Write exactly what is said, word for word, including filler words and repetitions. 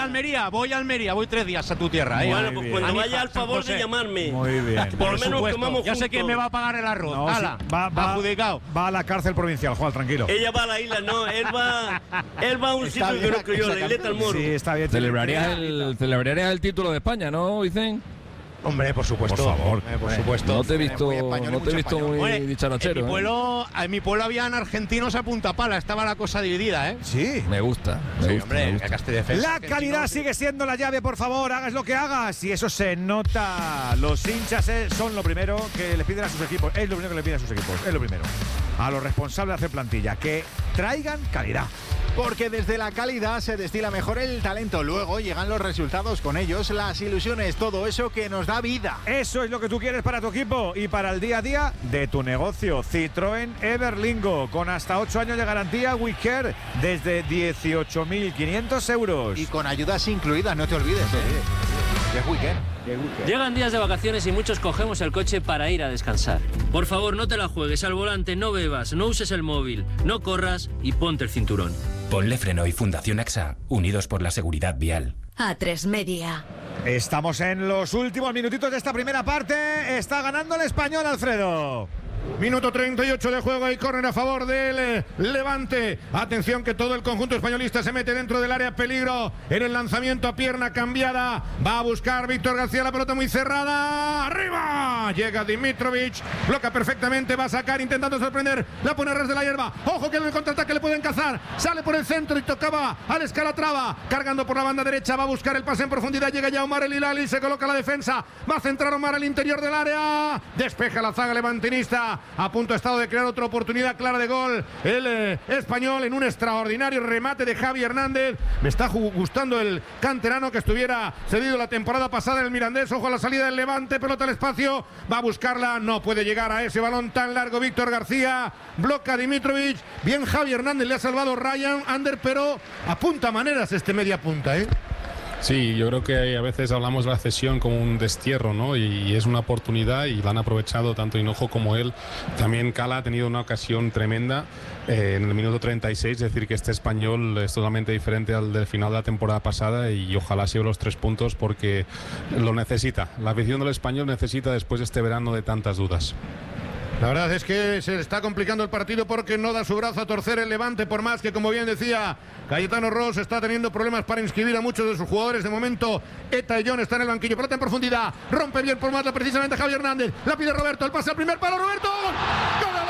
a Almería, voy a Almería, voy tres días a tu tierra. ¿eh? Bueno, pues cuando Anija, vaya al favor de llamarme. Muy bien. Por lo menos comamos Ya sé quién me va a pagar el arroz. No, Ala, sí, va, va, adjudicado. Va a la cárcel provincial, Juan, tranquilo. Ella va a la isla, no, él va, él va a un sitio que no creyó, la isleta al Moro. Sí, está bien. Celebrarías el, celebrarías el título de España, ¿no, Vicen? Hombre, por supuesto. Por favor. Eh, por supuesto. No te he visto muy, español, no te he visto muy Bueno, dicharachero. En mi pueblo, en mi pueblo habían argentinos a punta pala, estaba la cosa dividida, ¿eh? Sí. Me gusta, me Sí, gusta, hombre, me gusta. Castelldefels, La calidad sigue siendo la llave, por favor, hagas lo que hagas. Y eso se nota. Los hinchas eh, son lo primero que le piden a sus equipos. Es lo primero que le piden a sus equipos. Es lo primero. A los responsables de hacer plantilla. Que traigan calidad. Porque desde la calidad se destila mejor el talento. Luego llegan los resultados con ellos, las ilusiones, todo eso que nos da vida. Eso es lo que tú quieres para tu equipo y para el día a día de tu negocio. Citroën Everlingo, con hasta ocho años de garantía WeCare desde dieciocho mil quinientos euros. Y con ayudas incluidas, no te olvides. ¿eh? De weekend. Llegan días de vacaciones y muchos cogemos el coche para ir a descansar. Por favor, no te la juegues al volante, no bebas, no uses el móvil, no corras y ponte el cinturón. Ponle Freno y Fundación AXA, unidos por la seguridad vial. A tres Media. Estamos en los últimos minutitos de esta primera parte. Está ganando el Español, Alfredo. Minuto treinta y ocho de juego y córner a favor del eh, Levante. Atención que todo el conjunto españolista se mete dentro del área, peligro en el lanzamiento a pierna cambiada. Va a buscar Víctor García, la pelota muy cerrada. ¡Arriba! Llega Dimitrovic, bloca perfectamente, va a sacar intentando sorprender. La pone a ras de la hierba. Ojo que en el contraataque le pueden cazar. Sale por el centro y tocaba al Escalatrava. Cargando por la banda derecha, va a buscar el pase en profundidad. Llega ya Omar El Hilali, se coloca la defensa. Va a centrar Omar al interior del área. Despeja la zaga levantinista. A punto ha estado de crear otra oportunidad clara de gol el eh, español en un extraordinario remate de Javi Hernández. Me está gustando el canterano que estuviera cedido la temporada pasada en el Mirandés. Ojo a la salida del Levante, pelota al espacio, va a buscarla, no puede llegar a ese balón tan largo Víctor García, bloca Dimitrovic, bien Javi Hernández, le ha salvado Ryan Ander, pero apunta maneras este media punta, ¿eh? Sí, yo creo que a veces hablamos de la cesión como un destierro, ¿no? Y es una oportunidad y la han aprovechado tanto Hinojo como él. También Cala ha tenido una ocasión tremenda eh, en el minuto treinta y seis, es decir, que este español es totalmente diferente al del final de la temporada pasada y ojalá se lleve los tres puntos porque lo necesita. La afición del español necesita después de este verano de tantas dudas. La verdad es que se está complicando el partido porque no da su brazo a torcer el Levante, por más que, como bien decía Cayetano Ross, está teniendo problemas para inscribir a muchos de sus jugadores. De momento, Eta y John está en el banquillo, pelota en profundidad, rompe bien por Matla precisamente Javi Hernández, la pide Roberto, el pase al primer palo, Roberto, ¡gol!